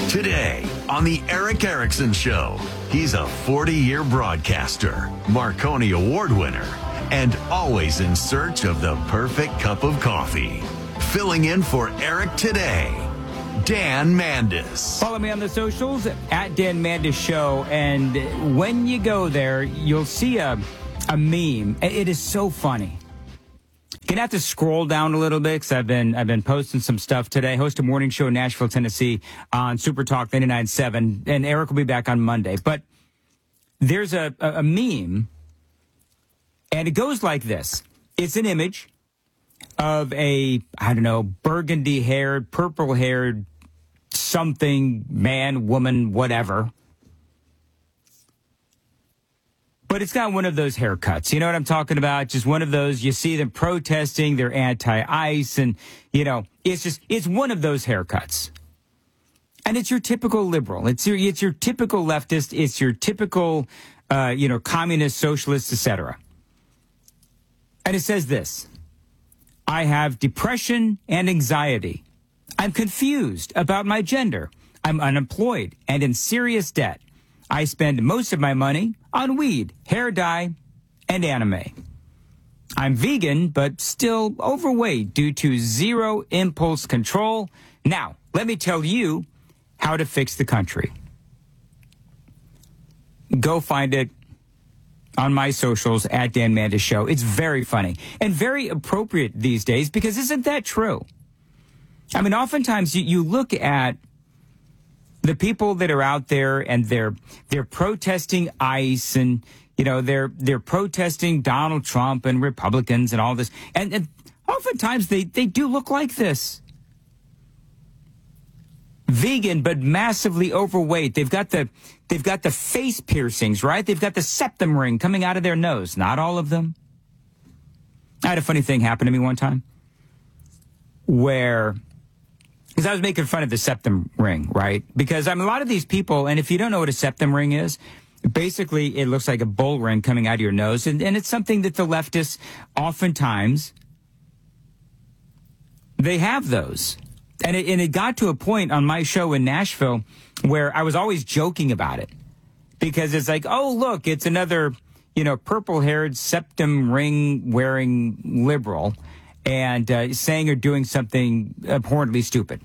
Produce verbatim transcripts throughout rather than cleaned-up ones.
Today on the Erick Erickson Show, he's a forty-year broadcaster, Marconi Award winner, and always in search of the perfect cup of coffee. Filling in for Eric today, Dan Mandis. Follow me on the socials at Dan Mandis Show, and when you go there, you'll see a, a meme. It is so funny. You're gonna have to scroll down a little bit because I've been I've been posting some stuff today. Host a morning show in Nashville, Tennessee on Super Talk ninety-nine point seven, and Eric will be back on Monday. But there's a, a, a meme, and it goes like this. It's an image of a, I don't know, burgundy-haired, purple-haired something, man, woman, whatever. But it's got one of those haircuts. You know what I'm talking about? Just one of those. You see them protesting. They're anti-ICE. And, you know, it's just, it's one of those haircuts. And it's your typical liberal. It's your, it's your typical leftist. It's your typical, uh, you know, communist, socialist, et cetera. And it says this. I have depression and anxiety. I'm confused about my gender. I'm unemployed and in serious debt. I spend most of my money on weed, hair dye, and anime. I'm vegan, but still overweight due to zero impulse control. Now, let me tell you how to fix the country. Go find it on my socials at Dan Mandis Show. It's very funny and very appropriate these days because isn't that true? I mean, oftentimes you, you look at the people that are out there and they're they're protesting ICE and, you know, they're they're protesting Donald Trump and Republicans and all this. And, and oftentimes they, they do look like this. Vegan, but massively overweight. They've got the they've got the face piercings, right? They've got the septum ring coming out of their nose. Not all of them. I had a funny thing happen to me one time where, because I was making fun of the septum ring, right? Because I mean, a lot of these people, and if you don't know what a septum ring is, basically it looks like a bull ring coming out of your nose, and, and it's something that the leftists oftentimes, they have those. And it, and it got to a point on my show in Nashville where I was always joking about it because it's like, oh, look, it's another, you know, purple-haired septum ring-wearing liberal and uh, saying or doing something abhorrently stupid.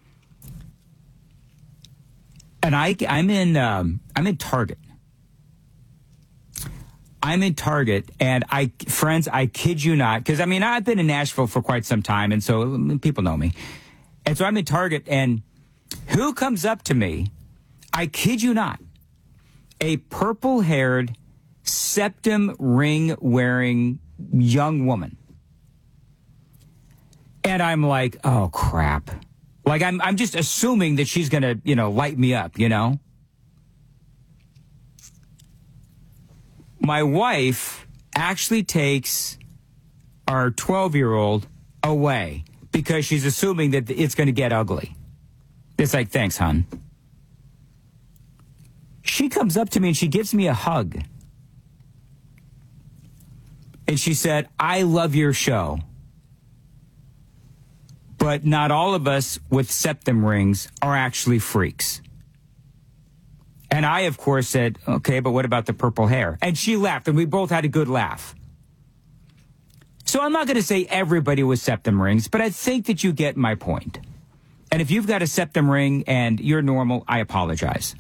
And I, I'm in, um, I'm in Target. I'm in Target, and I, friends, I kid you not, because I mean I've been in Nashville for quite some time, and so people know me. And so I'm in Target, and who comes up to me? I kid you not, a purple-haired, septum ring-wearing young woman. And I'm like, oh, crap. Like, I'm I'm just assuming that she's going to, you know, light me up, you know? My wife actually takes our twelve-year-old away because she's assuming that it's going to get ugly. It's like, thanks, hon. She comes up to me and she gives me a hug. And she said, I love your show. But not all of us with septum rings are actually freaks. And I, of course, said, okay, but what about the purple hair? And she laughed, and we both had a good laugh. So I'm not going to say everybody with septum rings, but I think that you get my point. And if you've got a septum ring and you're normal, I apologize.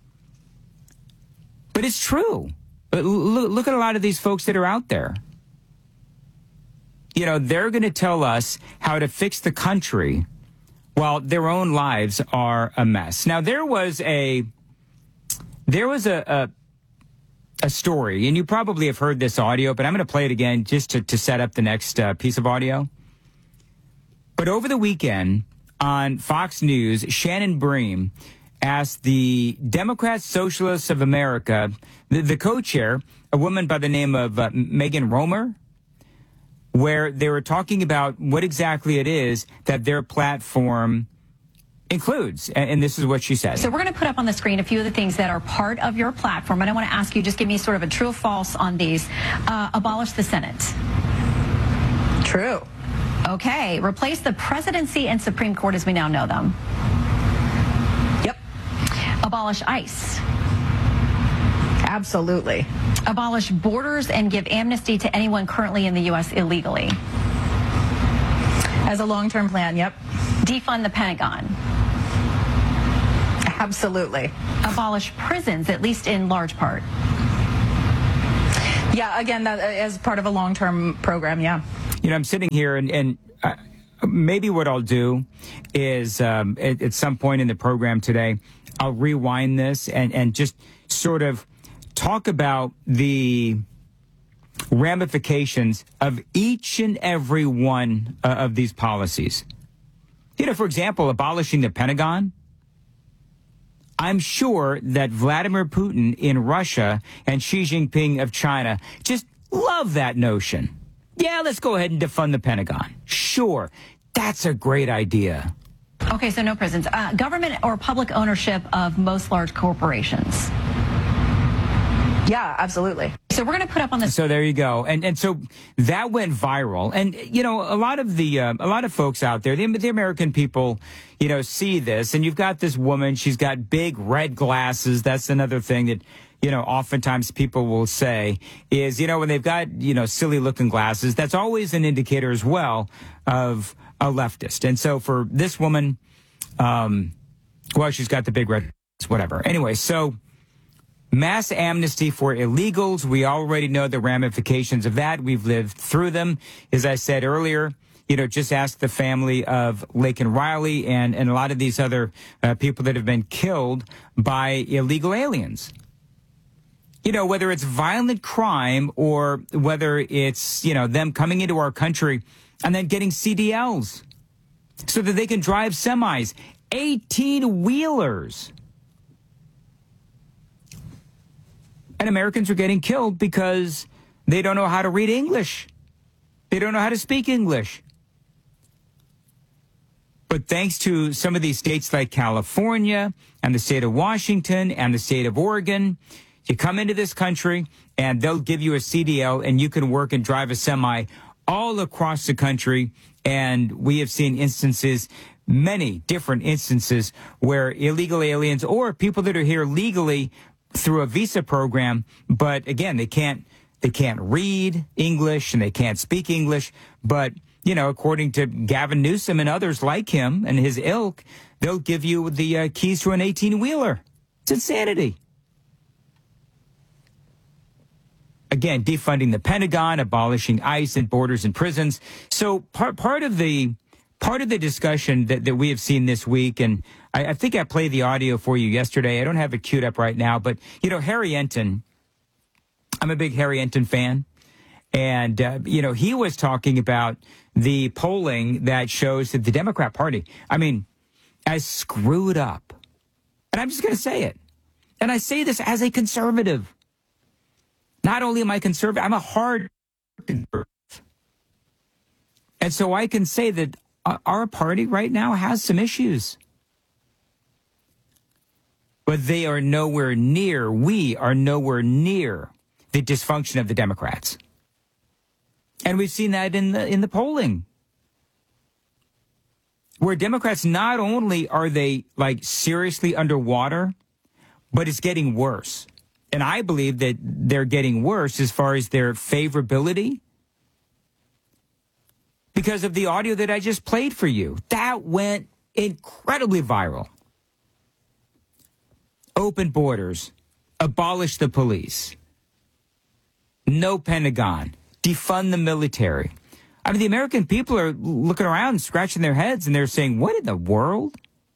But it's true. But look, look at a lot of these folks that are out there. You know, they're going to tell us how to fix the country while their own lives are a mess. Now, there was a there was a a, a story, and you probably have heard this audio, but I'm going to play it again just to, to set up the next uh, piece of audio. But over the weekend on Fox News, Shannon Bream asked the Democrat Socialists of America, the, the co-chair, a woman by the name of uh, Megan Romer, where they were talking about what exactly it is that their platform includes. And, and this is what she said. So we're going to put up on the screen a few of the things that are part of your platform. And I want to ask you, just give me sort of a true or false on these. Uh, abolish the Senate. True. Okay. Replace the presidency and Supreme Court as we now know them. Yep. Abolish ICE. Absolutely. Abolish borders and give amnesty to anyone currently in the U S illegally. As a long-term plan, yep. Defund the Pentagon. Absolutely. Abolish prisons, at least in large part. Yeah, again, that as part of a long-term program, yeah. You know, I'm sitting here and, and uh, maybe what I'll do is um, at, at some point in the program today, I'll rewind this and, and just sort of talk about the ramifications of each and every one uh, of these policies. You know, for example, abolishing the Pentagon. I'm sure that Vladimir Putin in Russia and Xi Jinping of China just love that notion. Yeah, let's go ahead and defund the Pentagon. Sure, that's a great idea. Okay, so no prisons. Uh, government or public ownership of most large corporations. Yeah, absolutely. So we're going to put up on the... So there you go. And and so that went viral. And, you know, a lot of the, uh, a lot of folks out there, the, the American people, you know, see this. And you've got this woman, she's got big red glasses. That's another thing that, you know, oftentimes people will say is, you know, when they've got, you know, silly looking glasses, that's always an indicator as well of a leftist. And so for this woman, um, well, she's got the big red, whatever. Anyway, so... mass amnesty for illegals. We already know the ramifications of that. We've lived through them. As I said earlier, you know, just ask the family of Laken Riley and, and a lot of these other uh, people that have been killed by illegal aliens. You know, whether it's violent crime or whether it's, you know, them coming into our country and then getting C D Ls so that they can drive semis, eighteen-wheelers. And Americans are getting killed because they don't know how to read English. They don't know how to speak English. But thanks to some of these states like California and the state of Washington and the state of Oregon, you come into this country and they'll give you a C D L and you can work and drive a semi all across the country. And we have seen instances, many different instances, where illegal aliens or people that are here legally through a visa program, but again, they can't they can't read English and they can't speak English. But, you know, according to Gavin Newsom and others like him and his ilk, they'll give you the uh, keys to an eighteen-wheeler. It's insanity. Again, defunding the Pentagon, abolishing ICE and borders and prisons. So part part of the part of the discussion that, that we have seen this week, and I, I think I played the audio for you yesterday. I don't have it queued up right now, but, you know, Harry Enton, I'm a big Harry Enton fan. And, uh, you know, he was talking about the polling that shows that the Democrat Party, I mean, as screwed up. And I'm just going to say it. And I say this as a conservative. Not only am I conservative, I'm a hard conservative. And so I can say that our party right now has some issues. But they are nowhere near, we are nowhere near the dysfunction of the Democrats. And we've seen that in the in the polling. Where Democrats, not only are they like seriously underwater, but it's getting worse. And I believe that they're getting worse as far as their favorability because of the audio that I just played for you. That went incredibly viral. Open borders, abolish the police, no Pentagon, defund the military. I mean, the American people are looking around and scratching their heads and they're saying, what in the world?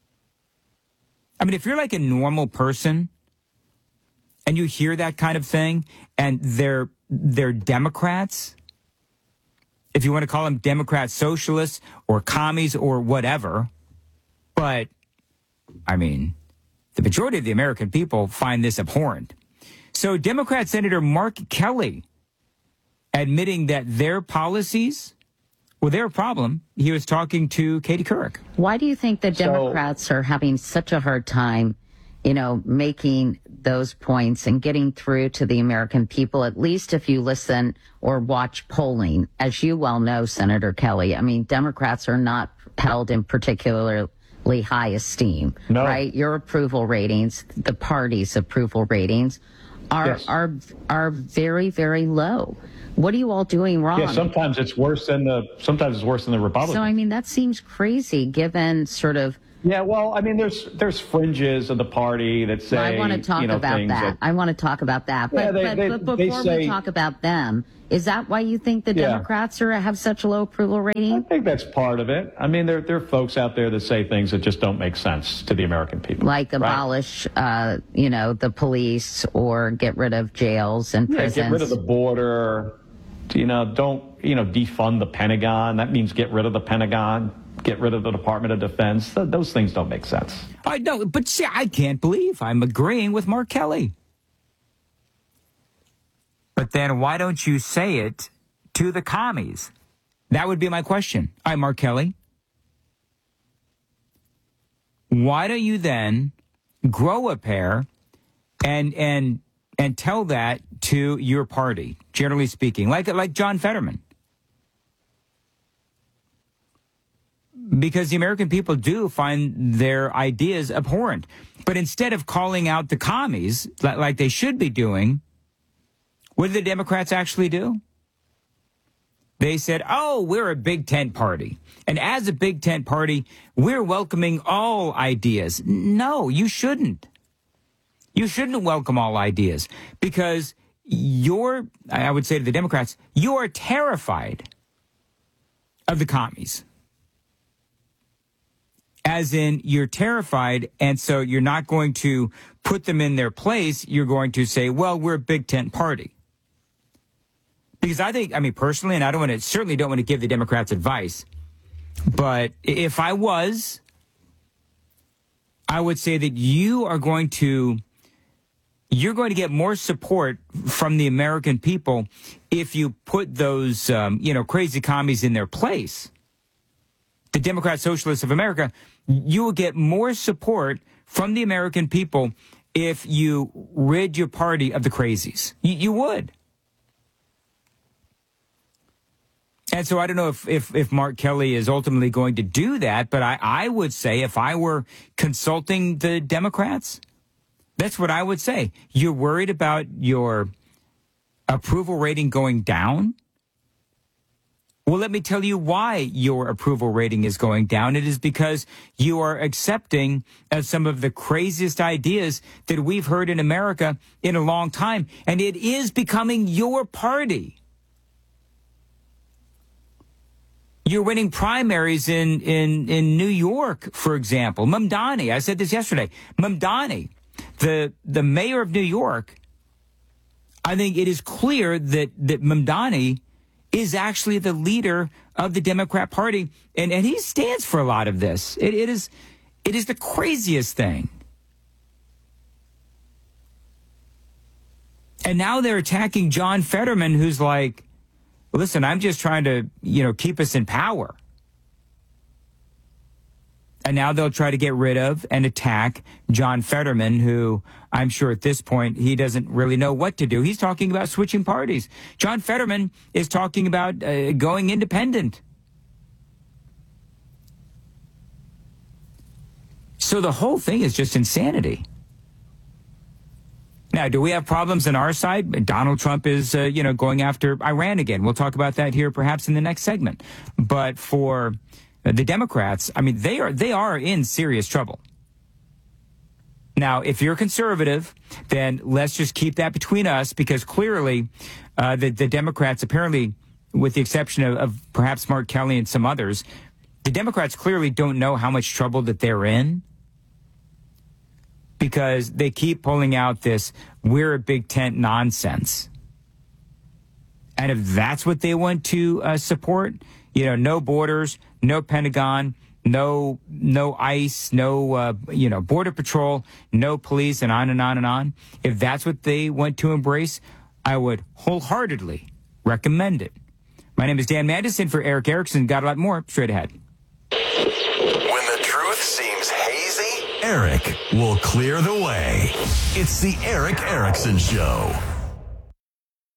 I mean, if you're like a normal person and you hear that kind of thing and they're, they're Democrats, if you want to call them Democrat socialists or commies or whatever, but I mean, the majority of the American people find this abhorrent. So Democrat Senator Mark Kelly admitting that their policies, well, they're a problem. He was talking to Katie Couric. Why do you think the Democrats so, are having such a hard time, you know, making those points and getting through to the American people, at least if you listen or watch polling? As you well know, Senator Kelly, I mean, Democrats are not held in particular high esteem, No. right? Your approval ratings, the party's approval ratings, are Yes. are are very, very low. What are you all doing wrong? Yeah, sometimes it's worse than the sometimes it's worse than the Republicans. So I mean, that seems crazy, given sort of. Yeah, well, I mean, there's there's fringes of the party that say, I want to talk you know, about things that. I want to talk about that. But, Yeah, they- but, they- but they before say- we talk about them, is that why you think the Yeah. Democrats are have such a low approval I rating? think that's part of it. I mean, there there are folks out there that say things that just don't make sense to the American people. Like right? abolish, uh, you know, the police or get rid of jails and Yeah, prisons. get rid of the border. You know, don't you know defund the Pentagon. That means get rid of the Pentagon. Get rid of the Department of Defense. Th- those things don't make sense. I know, but see, I can't believe I'm agreeing with Mark Kelly. But then why don't you say it to the commies? That would be my question. All right, Mark Kelly. Why don't you then grow a pair and and and tell that to your party, generally speaking, like like John Fetterman? Because the American people do find their ideas abhorrent. But instead of calling out the commies like, like they should be doing, what did the Democrats actually do? They said, oh, we're a big tent party. And as a big tent party, we're welcoming all ideas. No, you shouldn't. You shouldn't welcome all ideas because you're, I would say to the Democrats, you're terrified of the commies. As in, you're terrified, and so you're not going to put them in their place. You're going to say, well, we're a big tent party. Because I think, I mean, personally, and I don't want to, certainly don't want to give the Democrats advice, but if I was, I would say that you are going to, you're going to get more support from the American people if you put those, um, you know, crazy commies in their place. The Democrat Socialists of America, you will get more support from the American people if you rid your party of the crazies. You, you would. And so I don't know if, if, if Mark Kelly is ultimately going to do that, but I, I would say if I were consulting the Democrats, that's what I would say. You're worried about your approval rating going down? Well, let me tell you why your approval rating is going down. It is because you are accepting uh, some of the craziest ideas that we've heard in America in a long time, and it is becoming your party. You're winning primaries in, in, in New York, for example. Mamdani, I said this yesterday. Mamdani, the, the mayor of New York, I think it is clear that, that Mamdani is actually the leader of the Democrat Party, and, and he stands for a lot of this. It, it is it is the craziest thing. And now they're attacking John Fetterman, who's like, listen, I'm just trying to, you know, keep us in power. And now they'll try to get rid of and attack John Fetterman, who I'm sure at this point, he doesn't really know what to do. He's talking about switching parties. John Fetterman is talking about uh, going independent. So the whole thing is just insanity. Now, do we have problems on our side? Donald Trump is, uh, you know, going after Iran again. We'll talk about that here perhaps in the next segment. But for the Democrats, I mean, they are they are in serious trouble. Now, if you're conservative, then let's just keep that between us, because clearly uh, the, the Democrats, apparently, with the exception of, of perhaps Mark Kelly and some others, the Democrats clearly don't know how much trouble that they're in, because they keep pulling out this we're a big tent nonsense. And if that's what they want to uh, support, you know, no borders, no Pentagon, no no ICE, no, uh, you know, Border Patrol, no police, and on and on and on. If that's what they want to embrace, I would wholeheartedly recommend it. My name is Dan Mandison for Erick Erickson. Got a lot more straight ahead. When the truth seems hazy, Eric will clear the way. It's the Erick Erickson Show.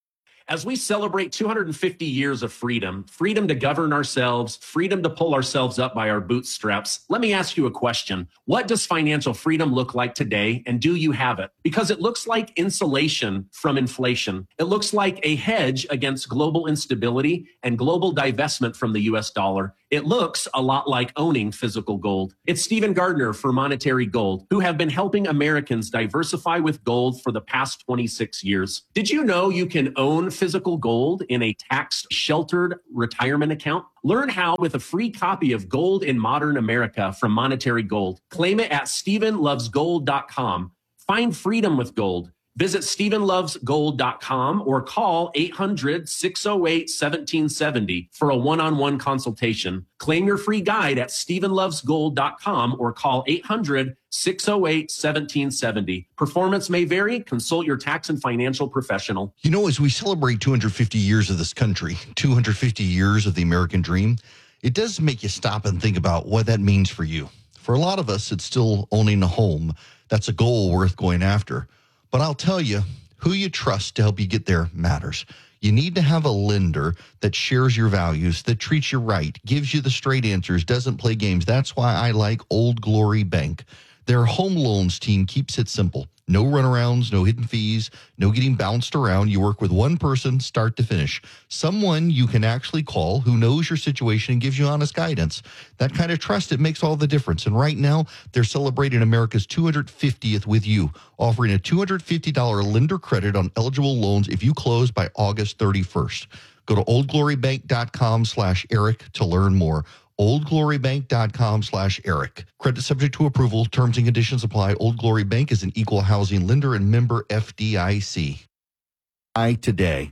As we celebrate two hundred fifty years of freedom, freedom to govern ourselves, freedom to pull ourselves up by our bootstraps, let me ask you a question. What does financial freedom look like today, and do you have it? Because it looks like insulation from inflation. It looks like a hedge against global instability and global divestment from the U S dollar. It looks a lot like owning physical gold. It's Stephen Gardner for Monetary Gold, who have been helping Americans diversify with gold for the past twenty-six years. Did you know you can own physical gold in a tax-sheltered retirement account? Learn how with a free copy of Gold in Modern America from Monetary Gold. Claim it at stephen loves gold dot com. Find freedom with gold. Visit stephen loves gold dot com or call eight hundred, six oh eight, one seven seven oh for a one-on-one consultation. Claim your free guide at stephen loves gold dot com or call eight hundred, six oh eight, one seven seven oh. Performance may vary. Consult your tax and financial professional. You know, as we celebrate two hundred fifty years of this country, two hundred fifty years of the American dream, it does make you stop and think about what that means for you. For a lot of us, it's still owning a home. That's a goal worth going after. But I'll tell you, who you trust to help you get there matters. You need to have a lender that shares your values, that treats you right, gives you the straight answers, doesn't play games. That's why I like Old Glory Bank. Their home loans team keeps it simple. No runarounds, no hidden fees, no getting bounced around. You work with one person, start to finish. Someone you can actually call who knows your situation and gives you honest guidance. That kind of trust, it makes all the difference. And right now, they're celebrating America's two hundred fiftieth with you, offering a two hundred fifty dollars lender credit on eligible loans if you close by August thirty-first. Go to oldglorybank.com slash Eric to learn more. oldglorybank.com slash Eric. Credit subject to approval. Terms and conditions apply. Old Glory Bank is an equal housing lender and member F D I C. I today.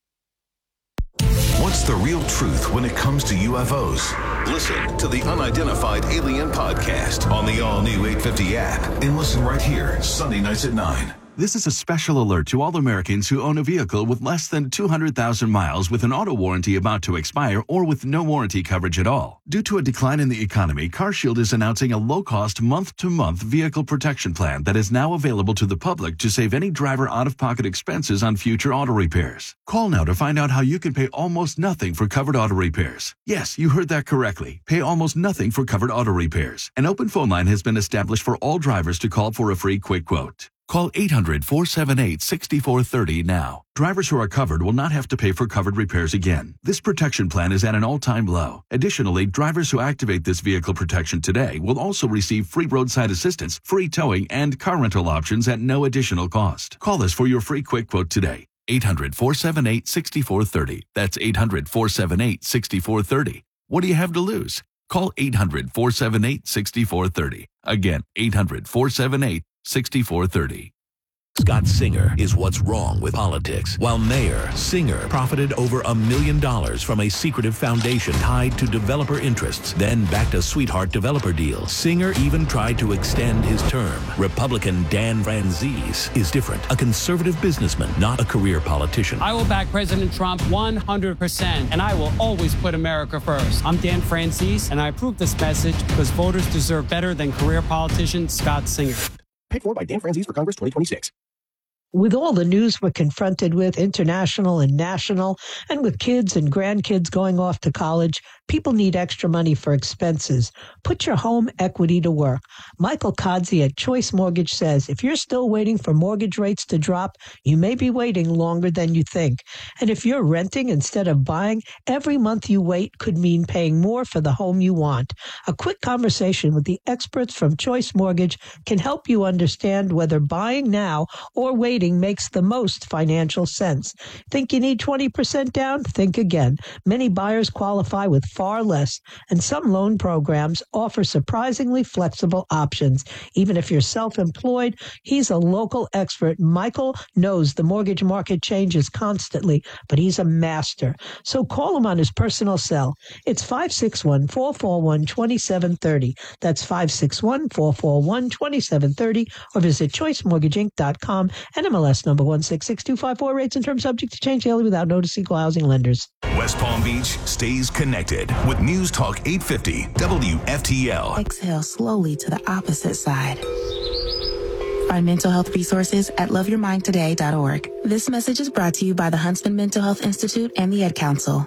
What's the real truth when it comes to U F Os? Listen to the Unidentified Alien Podcast on the all-new eight fifty app and listen right here, Sunday nights at nine. This is a special alert to all Americans who own a vehicle with less than two hundred thousand miles with an auto warranty about to expire or with no warranty coverage at all. Due to a decline in the economy, CarShield is announcing a low-cost month-to-month vehicle protection plan that is now available to the public to save any driver out-of-pocket expenses on future auto repairs. Call now to find out how you can pay almost nothing for covered auto repairs. Yes, you heard that correctly. Pay almost nothing for covered auto repairs. An open phone line has been established for all drivers to call for a free quick quote. Call eight hundred, four seven eight, six four three zero now. Drivers who are covered will not have to pay for covered repairs again. This protection plan is at an all-time low. Additionally, drivers who activate this vehicle protection today will also receive free roadside assistance, free towing, and car rental options at no additional cost. Call us for your free quick quote today. eight hundred, four seven eight, six four three zero. That's eight hundred, four seven eight, six four three zero. What do you have to lose? Call eight hundred, four seven eight, six four three zero. Again, eight hundred, four seven eight, six four three zero. Scott Singer is what's wrong with politics. While mayor, Singer profited over a million dollars from a secretive foundation tied to developer interests, then backed a sweetheart developer deal. Singer even tried to extend his term. Republican Dan Franzese is different. A conservative businessman, not a career politician. I will back President Trump one hundred percent, and I will always put America first. I'm Dan Franzese, and I approve this message because voters deserve better than career politician Scott Singer. Paid for by Dan Franzese for Congress twenty twenty-six. With all the news we're confronted with, international and national, and with kids and grandkids going off to college, people need extra money for expenses. Put your home equity to work. Michael Kodzi at Choice Mortgage says, if you're still waiting for mortgage rates to drop, you may be waiting longer than you think. And if you're renting instead of buying, every month you wait could mean paying more for the home you want. A quick conversation with the experts from Choice Mortgage can help you understand whether buying now or waiting makes the most financial sense. Think you need twenty percent down? Think again. Many buyers qualify with far less, and some loan programs offer surprisingly flexible options. Even if you're self-employed, he's a local expert. Michael knows the mortgage market changes constantly, but he's a master. So call him on his personal cell. It's five six one, four four one, two seven three zero. That's five six one, four four one, two seven three zero, or visit choice mortgage inc dot com and M L S number one six six two five four. Rates and terms subject to change daily without notice. Equal housing lenders. West Palm Beach stays connected with News Talk eight fifty W F T L. Exhale slowly to the opposite side. Find mental health resources at love your mind today dot org. This message is brought to you by the Huntsman Mental Health Institute and the Ad Council.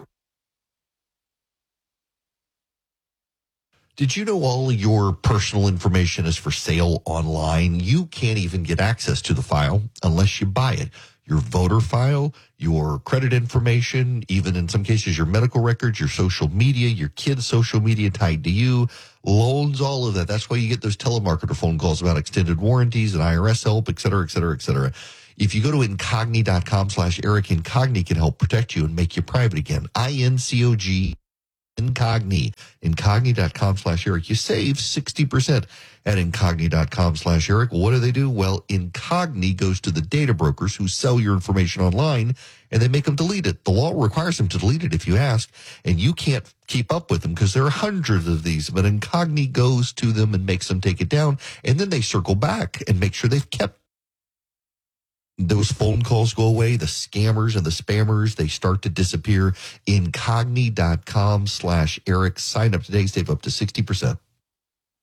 Did you know all your personal information is for sale online? You can't even get access to the file unless you buy it. Your voter file, your credit information, even in some cases your medical records, your social media, your kids' social media tied to you, loans, all of that. That's why you get those telemarketer phone calls about extended warranties and I R S help, et cetera, et cetera, et cetera. If you go to incogni dot com slash Eric, Incogni can help protect you and make you private again. I N C O G Incogni, incogni dot com slash Eric. You save sixty percent at incogni dot com slash Eric. What do they do? Well, Incogni goes to the data brokers who sell your information online, and they make them delete it. The law requires them to delete it if you ask, and you can't keep up with them because there are hundreds of these. But Incogni goes to them and makes them take it down, and then they circle back and make sure they've kept those phone calls go away. The scammers and the spammers, they start to disappear. Incogni dot com slash Eric. Sign up today, save up to sixty percent.